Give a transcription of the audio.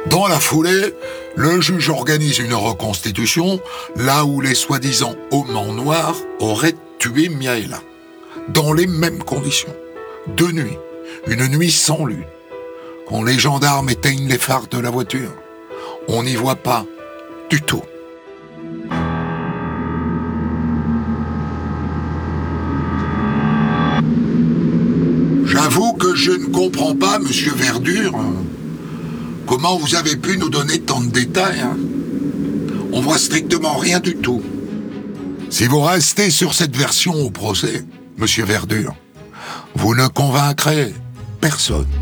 Dans la foulée, le juge organise une reconstitution là où les soi-disant hommes en noir auraient tué Miaela. Dans les mêmes conditions. De nuit. Une nuit sans lune. Quand les gendarmes éteignent les phares de la voiture, on n'y voit pas du tout. J'avoue que je ne comprends pas, monsieur Verdure, comment vous avez pu nous donner tant de détails. On voit strictement rien du tout. Si vous restez sur cette version au procès, monsieur Verdure, vous ne convaincrez personne.